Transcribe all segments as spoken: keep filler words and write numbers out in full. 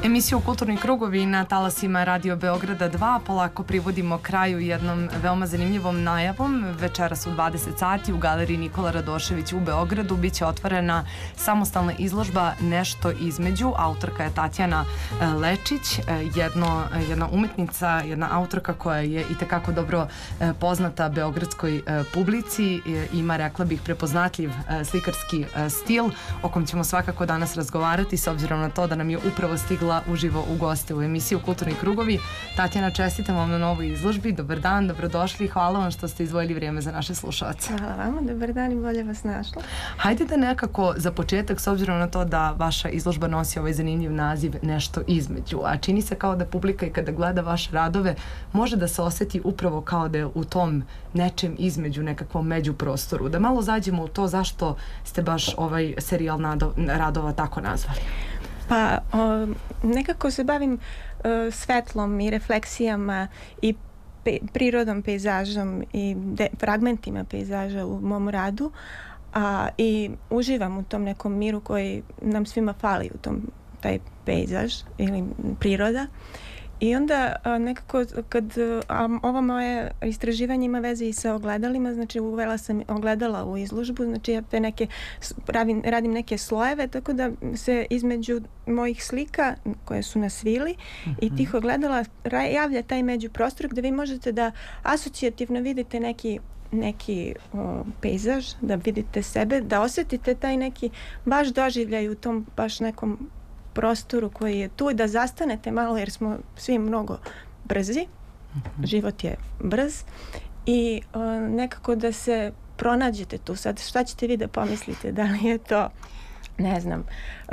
Emisiju Kulturni krugovi na talasima Radio Beograda dva polako privodimo kraju jednom veoma zanimljivom najavom. Večeras u dvadeset sati u galeriji Nikola Radošević u Beogradu biće otvorena samostalna izložba Nešto između. Autorka je Tatjana Lečić, jedno, jedna umetnica, jedna autorka koja je itekako dobro poznata beogradskoj publici. Ima, rekla bih, prepoznatljiv slikarski stil o kom ćemo svakako danas razgovarati, s obzirom na to da nam je upravo stigla uživo u goste u emisiju Kulturni krugovi. Tatjana, čestitam vam na novoj izložbi. Dobar dan, dobrodošli. Hvala vam što ste izdvojili vrijeme za naše slušalce. Hvala vama, dobar dan i bolje vas našla. Hajde da nekako za početak, s obzirom na to da vaša izložba nosi ovaj zanimljiv naziv Nešto između, a čini se kao da publika i kada gleda vaše radove može da se osjeti upravo kao da je u tom nečem između, nekakvom međuprostoru. Da malo zađemo u to zašto ste baš ovaj serijal radova tako nazvali. Pa o, nekako se bavim o, svetlom i refleksijama i pe, prirodom, pejzažom i de, fragmentima pejzaža u mom radu, a, i uživam u tom nekom miru koji nam svima fali, u tom taj pejzaž ili priroda. I onda a, nekako kad a, ovo moje istraživanje ima veze i sa ogledalima, znači uvela sam ogledala u izložbu, znači ja te neke radim, radim neke slojeve, tako da se između mojih slika koje su na svili mm-hmm. i tih ogledala javlja taj međuprostor gdje vi možete da asocijativno vidite neki neki o, pejzaž, da vidite sebe, da osjetite taj neki baš doživljaj u tom baš nekom prostoru koji je tu i da zastanete malo jer smo svi mnogo brzi, mm-hmm. život je brz i o, nekako da se pronađete tu. Sad šta ćete vi da pomislite, da li je to ne znam,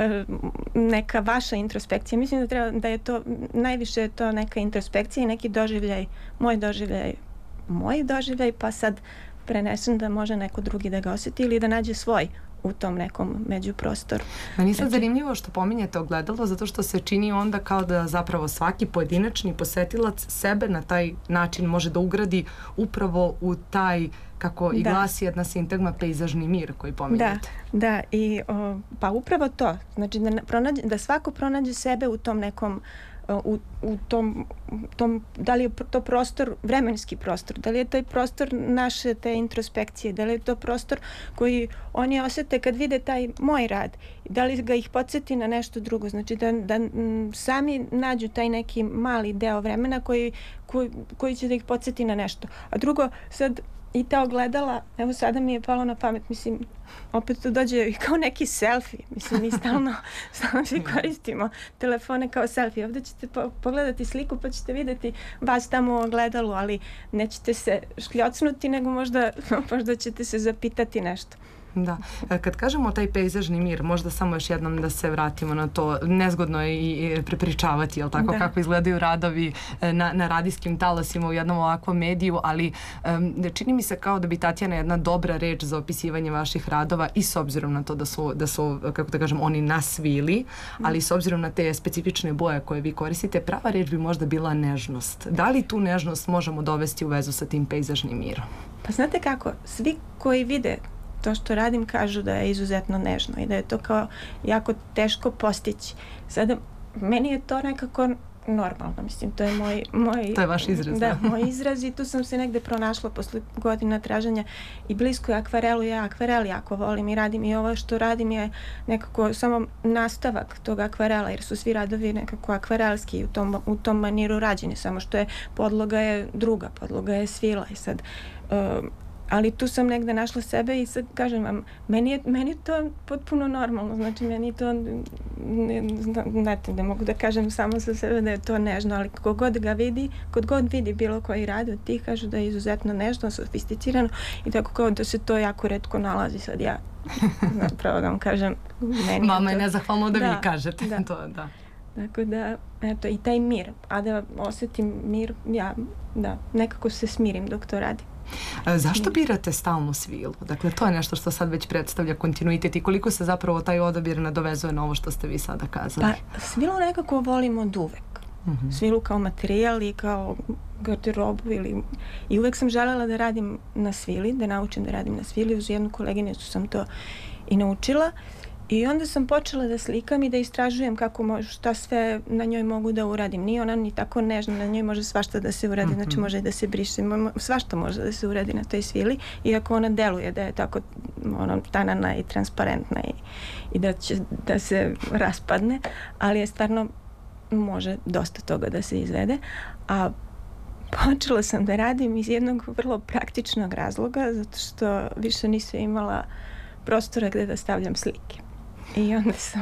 neka vaša introspekcija. Mislim da, treba, da je to najviše je to neka introspekcija i neki doživljaj, moj doživljaj moj doživljaj, pa sad prenesen da može neko drugi da ga osjeti ili da nađe svoj u tom nekom međuprostoru. Meni je sad zanimljivo što pominjete ogledalo, zato što se čini onda kao da zapravo svaki pojedinačni posetilac sebe na taj način može da ugradi upravo u taj, kako i da. glasi jedna sintagma, pejzažni mir koji pominjete. Da, da, i o, pa upravo to, znači da, pronađe, da svako pronađe sebe u tom nekom U, u tom, tom, da li je to prostor, vremenski prostor, da li je to prostor naše te introspekcije, da li je to prostor koji oni osjete kad vide taj moj rad, da li ga ih podsjeti na nešto drugo, znači da, da m, sami nađu taj neki mali deo vremena koji, koji, koji će da ih podsjeti na nešto. A drugo, sad i ta ogledala, evo sada mi je palo na pamet, mislim, opet to dođe kao neki selfie, mislim, mi stalno, stalno svi koristimo telefone kao selfie. Ovdje ćete po- pogledati sliku pa ćete vidjeti vas tamo u ogledalu, ali nećete se škljocnuti, nego možda, možda ćete se zapitati nešto. Da. Kad kažemo taj pejzažni mir, možda samo još jednom da se vratimo na to, nezgodno je i prepričavati, jel tako, da. kako izgledaju radovi na, na radijskim talasima u jednom ovakvom mediju, ali um, čini mi se kao da bi Tatjana jedna dobra reč za opisivanje vaših radova i s obzirom na to da su, da su kako da kažem, oni nasvili, ali s obzirom na te specifične boje koje vi koristite, prava reč bi možda bila nežnost. Da li tu nežnost možemo dovesti u vezu sa tim pejzažnim mirom? Pa znate kako, svi koji vide to što radim kažu da je izuzetno nežno i da je to kao jako teško postići. Sada, meni je to nekako normalno, mislim, to je moj... moj to je vaš izraz. Da, moj izraz i tu sam se negde pronašla posle godina traženja i blisko je akvarelu, ja akvarel jako volim i radim i ovo što radim je nekako samo nastavak tog akvarela, jer su svi radovi nekako akvarelski u tom, u tom maniru rađeni, samo što je podloga je druga, podloga je svila i sad... Um, ali tu sam negde našla sebe i sad kažem vam, meni je, meni je to potpuno normalno, znači meni to, ne, znate, ne mogu da kažem samo za sebe da je to nežno, ali kogod ga vidi, kod god vidi bilo koji rad od tih, kažu da je izuzetno nežno, sofisticirano i tako kao da se to jako retko nalazi. Sad ja, zapravo da vam kažem, meni Mama je to... je nezahvalno da, da vi kažete da. to, da. Tako da, eto, i taj mir, a da osjetim mir, ja, da, nekako se smirim dok to radim. E, zašto birate stalnu svilu? Dakle, to je nešto što sad već predstavlja kontinuitet i koliko se zapravo taj odabir nadovezuje na ovo što ste vi sada kazali? Pa, svilu nekako volim od uvek. Mm-hmm. Svilu kao materijal i kao garderobu ili... I uvek sam želela da radim na svili, da naučim da radim na svili. Uz jednu koleginicu sam to i naučila. I onda sam počela da slikam i da istražujem kako mož, šta sve na njoj mogu da uradim. Nije ona ni tako nežna, na njoj može svašta da se uradi, mm-hmm. znači može da se briše, svašta može da se uradi na toj svili, iako ona deluje da je tako ono, tanana i transparentna i, i da će da se raspadne, ali je stvarno može dosta toga da se izvede. A počela sam da radim iz jednog vrlo praktičnog razloga, zato što više nisam imala prostora gde da stavljam slike. I onda sam,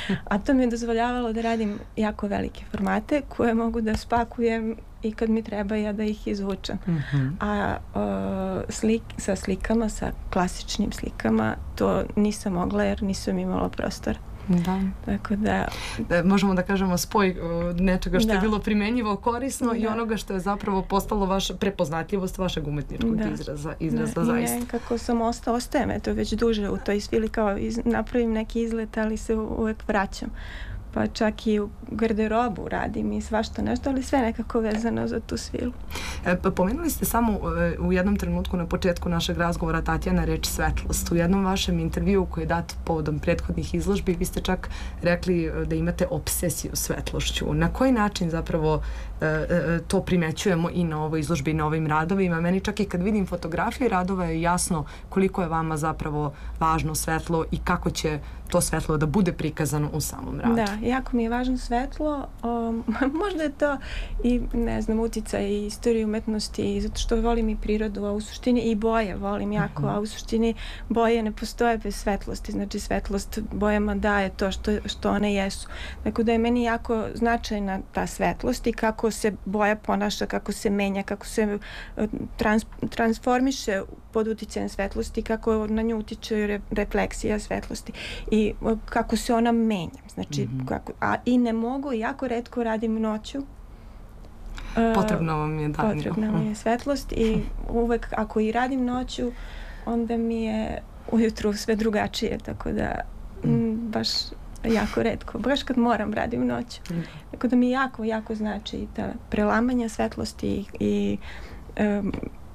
a to mi je dozvoljavalo da radim jako velike formate koje mogu da spakujem i kad mi treba ja da ih izvučem. Mm-hmm. A o, slik, sa slikama, sa klasičnim slikama, to nisam mogla jer nisam imala prostora. Da. Tako da... da možemo da kažemo spoj nečega što da. je bilo primenjivo, korisno da. i onoga što je zapravo postalo vaša prepoznatljivost vašeg umetničkog da. izraza, izraza da. zaista. I nekako sam osta, ostajem eto već duže u toj svili, kao iz, napravim neki izlet, ali se uvek vraćam. Pa čak i u garderobu radim i svašta nešto, ali sve nekako vezano za tu svilu. E, pomenuli ste samo e, u jednom trenutku na početku našeg razgovora, Tatjana, reč svetlost. U jednom vašem intervju koji je dat povodom prethodnih izložbi, vi ste čak rekli da imate obsesiju svetlošću. Na koji način zapravo e, e, to primećujemo i na ovoj izložbi i na ovim radovima? Meni čak i kad vidim fotografije radova je jasno koliko je vama zapravo važno svetlo i kako će to svetlo da bude prikazano u samom radu. Da, jako mi je važno svetlo. Um, možda je to i, ne znam, uticaj i istoriju umetnosti, zato što volim i prirodu, a u suštini i boje volim jako, uh-huh. a u suštini boje ne postoje bez svetlosti. Znači, svetlost bojama daje to što, što one jesu. Tako da je meni jako značajna ta svetlost i kako se boja ponaša, kako se menja, kako se trans, transformiše pod uticajem svetlosti, kako na nju utiče re, refleksija svetlosti i kako se ona menja. Znači, mm-hmm. kako, a i ne mogu, jako retko radim noću. Potrebno vam je danju. Potrebna mi je svetlost i uvek ako i radim noću, onda mi je ujutru sve drugačije, tako da mm. m, baš jako retko. Baš kad moram radim noću. Mm. Tako da mi jako, jako znači ta prelamanja svetlosti i, i um,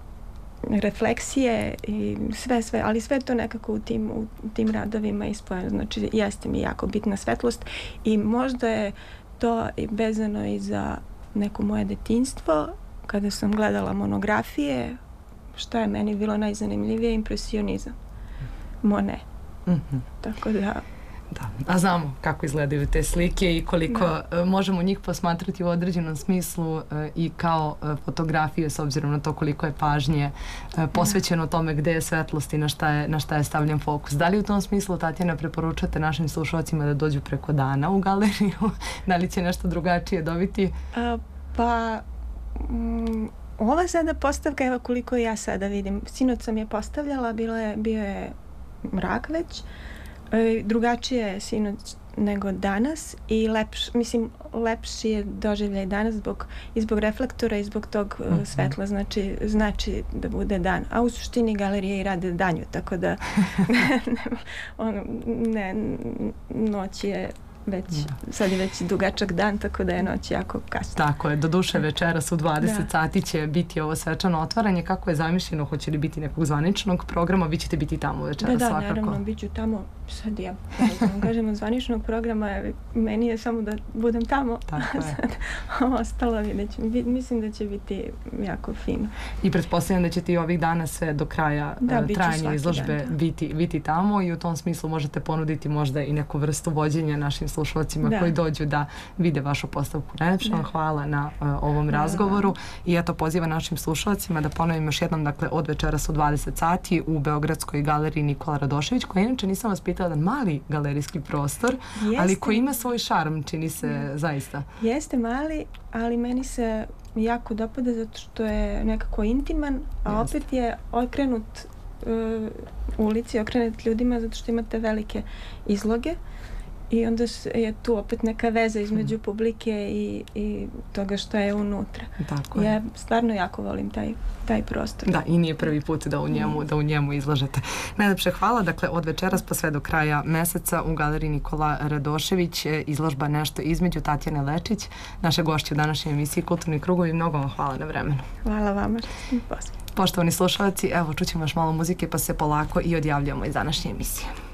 refleksije i sve, sve, ali sve to nekako u tim, u tim radovima ispojeno. Znači, jeste mi jako bitna svetlost i možda je to vezano i za neko moje detinjstvo, kada sam gledala monografije, šta je meni bilo najzanimljivije, impresionizam. Monet. Mm-hmm. Tako da... Da, a znamo kako izgledaju te slike i koliko da. možemo njih posmatrati u određenom smislu i kao fotografije s obzirom na to koliko je pažnje posvećeno tome gde je svetlost i na šta je, na šta je stavljen fokus. Da li u tom smislu, Tatjana, preporučate našim slušalcima da dođu preko dana u galeriju? Da li će nešto drugačije dobiti? A, pa... Mm, ova sada postavka, evo koliko ja sada vidim. Sinoć sam je postavljala, bilo je, bio je mrak već. Drugačije je sinoć nego danas i lepš, mislim, lepši je doživljaj danas zbog, i zbog reflektora i zbog tog mm-hmm. svetla, znači, znači da bude dan. A u suštini galerije i rade danju, tako da ono, ne, noć je već, da. sad je već dugačak dan, tako da je noć jako kasno. Tako je, do duše večeras u dvadeset da. sati će biti ovo svečano otvaranje. Kako je zamišljeno? Hoće li biti nekog zvaničnog programa? Vi ćete biti tamo večeras da, da, svakako. Da, naravno, bit ću tamo. Sad ja, da vam kažemo, zvaničnog programa, meni je samo da budem tamo. Tako je. Sad, ostalo vidjet ću. Mislim da će biti jako fino. I pretpostavljam da ćete i ovih dana sve do kraja da, trajanja izložbe dan, da. biti, biti tamo i u tom smislu možete ponuditi možda i neku vrstu vođenja našim slušalcima da. koji dođu da vide vašu postavku. Najlepše vam hvala na uh, ovom da, razgovoru da. i eto poziva našim slušalcima da ponovim još jednom, dakle, od večeras u dvadeset sati u Beogradskoj galeriji Nikola Radošević, koja inače nisam vas pitala, jedan mali galerijski prostor, Jeste. ali koji ima svoj šarm, čini se mm. zaista. Jeste mali, ali meni se jako dopada zato što je nekako intiman, a Jeste. opet je okrenut uh, ulici, okrenut ljudima zato što imate velike izloge. I onda je tu opet neka veza između publike i, i toga što je unutra. Tako je. Ja stvarno jako volim taj, taj prostor. Da, i nije prvi put da u njemu, mm. da u njemu izlažete. Najlepše hvala. Dakle, od večeras pa sve do kraja meseca u galeriji Nikola Radošević izložba Nešto između, Tatjane Lečić, naše gošće u današnjoj emisiji Kulturni krugovi. Mnogo vam hvala na vremenu. Hvala vama što ste mi pozvali. Poštovani slušalci, evo čućemo još malo muzike pa se polako i odjavljamo iz današnje emisije.